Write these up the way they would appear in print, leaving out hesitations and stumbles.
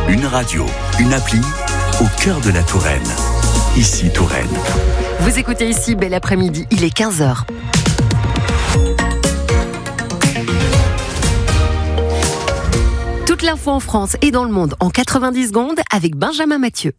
Une radio, une appli, au cœur de la Touraine. Ici Touraine. Vous écoutez ici Bel Après-midi, il est 15h. Toute l'info en France et dans le monde en 90 secondes avec Benjamin Mathieu.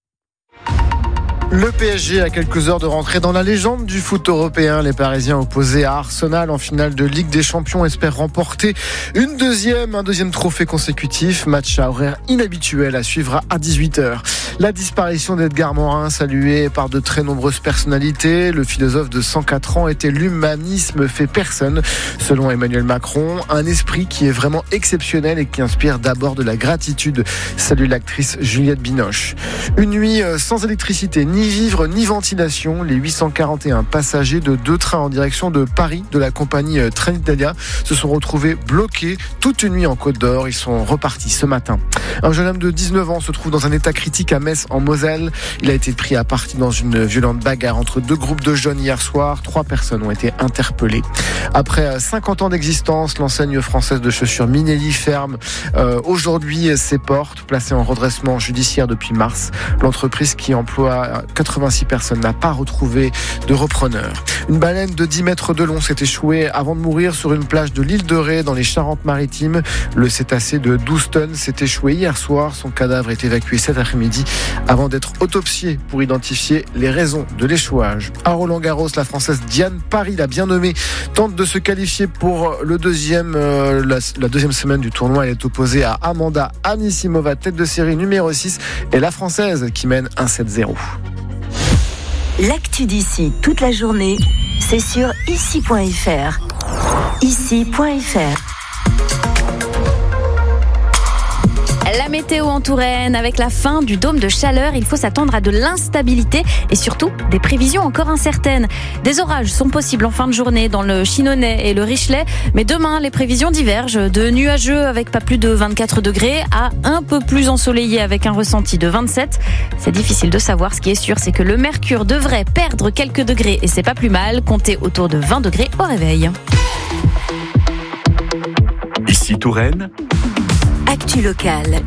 Le PSG a quelques heures de rentrer dans la légende du foot européen. Les Parisiens opposés à Arsenal en finale de Ligue des Champions espèrent remporter un deuxième trophée consécutif. Match à horaire inhabituel à suivre à 18h. La disparition d'Edgar Morin, saluée par de très nombreuses personnalités. Le philosophe de 104 ans était l'humanisme fait personne. Selon Emmanuel Macron, un esprit qui est vraiment exceptionnel et qui inspire d'abord de la gratitude. Salue l'actrice Juliette Binoche. Une nuit sans électricité, ni vivre ni ventilation. Les 841 passagers de 2 trains en direction de Paris de la compagnie Trenitalia se sont retrouvés bloqués toute une nuit en Côte d'Or. Ils sont repartis ce matin. Un jeune homme de 19 ans se trouve dans un état critique à Metz en Moselle. Il a été pris à partie dans une violente bagarre entre 2 groupes de jeunes hier soir. 3 personnes ont été interpellées. Après 50 ans d'existence, l'enseigne française de chaussures Minelli ferme aujourd'hui ses portes, placée en redressement judiciaire depuis mars. L'entreprise qui emploie 86 personnes n'a pas retrouvé de repreneur. Une baleine de 10 mètres de long s'est échouée avant de mourir sur une plage de l'île de Ré dans les Charentes-Maritimes. Le cétacé de 12 tonnes s'est échoué hier soir. Son cadavre est évacué cet après-midi avant d'être autopsié pour identifier les raisons de l'échouage. À Roland-Garros, la Française Diane Paris, la bien nommée, tente de se qualifier pour la deuxième semaine du tournoi. Elle est opposée à Amanda Anisimova, tête de série numéro 6, et la Française qui mène 1-7-0. L'actu d'ici toute la journée, c'est sur ici.fr. Ici.fr. La météo en Touraine, avec la fin du dôme de chaleur, il faut s'attendre à de l'instabilité et surtout des prévisions encore incertaines. Des orages sont possibles en fin de journée dans le Chinonais et le Richelet, mais demain les prévisions divergent, de nuageux avec pas plus de 24 degrés à un peu plus ensoleillé avec un ressenti de 27. C'est difficile de savoir, ce qui est sûr c'est que le mercure devrait perdre quelques degrés et c'est pas plus mal, comptez autour de 20 degrés au réveil. Ici Touraine. Actu locale.